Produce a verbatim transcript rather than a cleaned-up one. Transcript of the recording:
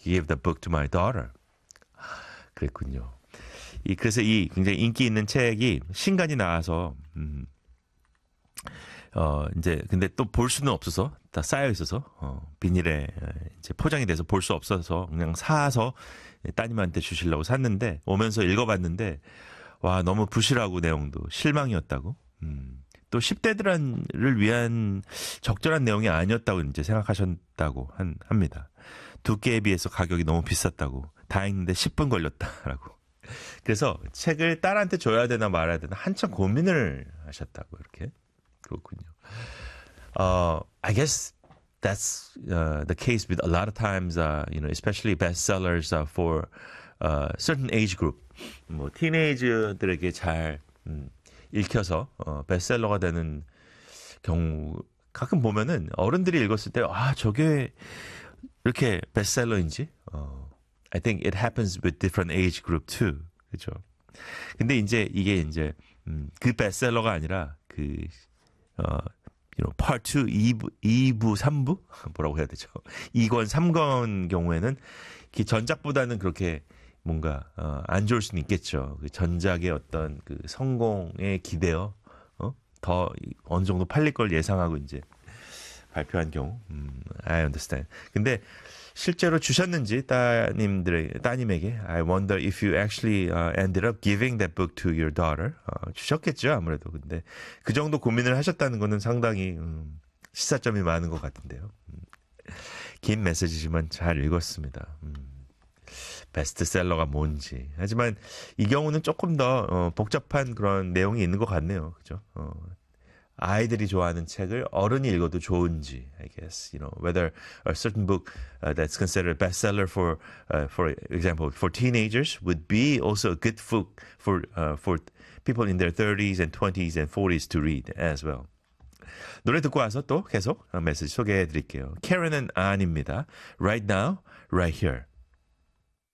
give the book to my daughter. 그랬군요. 이 그래서 이 굉장히 인기 있는 책이 신간이 나와서 음, 어 이제 근데 또 볼 수는 없어서 다 쌓여 있어서 어, 비닐에 이제 포장이 돼서 볼 수 없어서 그냥 사서 따님한테 주시려고 샀는데 오면서 읽어봤는데 와 너무 부실하고 내용도 실망이었다고. 음, 또 십 대들을 위한 적절한 내용이 아니었다고 이제 생각하셨다고 한, 합니다. 두께에 비해서 가격이 너무 비쌌다고. 다 읽는데 십 분 걸렸다라고. 그래서 책을 딸한테 줘야 되나 말아야 되나 한참 고민을 하셨다고 이렇게. 그렇군요. Uh, I guess that's uh, the case with a lot of times, uh, you know, especially bestsellers uh, for uh, certain age group. 뭐 티네이저들에게 잘 음, 읽혀서 어, 베스트셀러가 되는 경우 가끔 보면은 어른들이 읽었을 때 아 저게 이렇게 베스트셀러인지. 어, I think it happens with different age group too. 그렇죠. 근데 이제 이게 이제 음, 그 베스트셀러가 아니라 그 어, you know, part two, 이 부, 이 부, 삼 부? 뭐라고 해야 되죠? 이 권, 삼 권 경우에는 그 전작보다는 그렇게 뭔가 어, 안 좋을 수는 있겠죠. 그 전작의 어떤 그 성공에 기대어 어? 더 어느 정도 팔릴 걸 예상하고 이제 발표한 경우, 음, I understand. 근데 실제로 주셨는지 따님들에게 따님에게 I wonder if you actually uh, ended up giving that book to your daughter. 어, 주셨겠죠 아무래도. 근데 그 정도 고민을 하셨다는 거는 상당히 음, 시사점이 많은 것 같은데요. 음, 긴 메시지지만 잘 읽었습니다. 음, 베스트셀러가 뭔지. 하지만 이 경우는 조금 더 어, 복잡한 그런 내용이 있는 것 같네요. 그죠? 어, 아이들이 좋아하는 책을 어른이 읽어도 좋은지, I guess, you know, whether a certain book uh, that's considered a bestseller for, uh, for example, for teenagers would be also a good book for, uh, for people in their thirties and twenties and forties to read as well. 노래 듣고 와서 또 계속 메시지 소개해 드릴게요. Karen and Anne입니다. Right now, right here.